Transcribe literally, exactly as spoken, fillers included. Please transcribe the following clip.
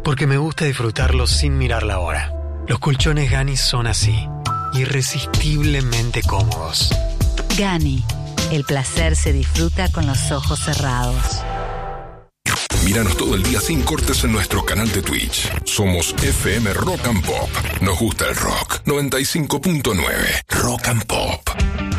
Porque me gusta disfrutarlo sin mirar la hora. Los colchones Gani son así, irresistiblemente cómodos. Gani, el placer se disfruta con los ojos cerrados. Míranos todo el día sin cortes en nuestro canal de Twitch. Somos F M Rock and Pop. Nos gusta el rock. noventa y cinco punto nueve Rock and Pop.